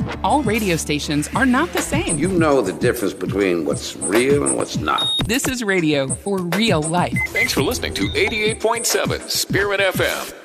All radio stations are not the same. You know the difference between what's real and what's not. This is radio for real life. Thanks for listening to 88.7 Spirit FM.